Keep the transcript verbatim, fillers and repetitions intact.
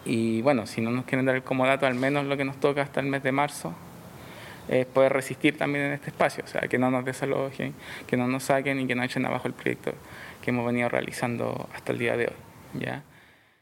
Y bueno, si no nos quieren dar el comodato, al menos lo que nos toca hasta el mes de marzo es poder resistir también en este espacio, o sea, que no nos desalojen, que no nos saquen y que no echen abajo el proyecto que hemos venido realizando hasta el día de hoy, ¿ya?